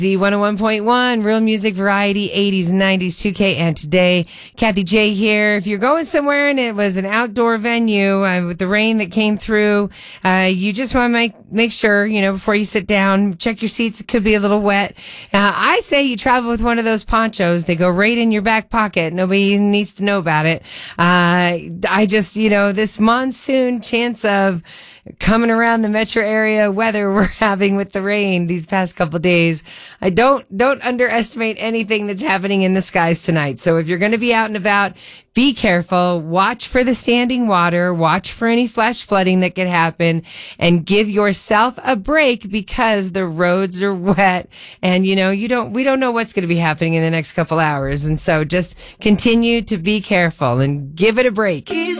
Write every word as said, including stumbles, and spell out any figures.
Z one oh one point one, real music variety, eighties, nineties, two K, and today. Kathy J here. If you're going somewhere and it was an outdoor venue uh, with the rain that came through, uh, you just want to make make sure, you know, before you sit down, check your seats. It could be a little wet. Uh, I say you travel with one of those ponchos. They go right in your back pocket. Nobody needs to know about it. Uh, I just, you know, this monsoon chance of coming around the metro area weather we're having with the rain these past couple of days. I don't, don't underestimate anything that's happening in the skies tonight. So if you're going to be out and about, be careful, watch for the standing water, watch for any flash flooding that could happen, and give yourself a break because the roads are wet and, you know, you don't, we don't know what's going to be happening in the next couple hours. And so just continue to be careful and give it a break.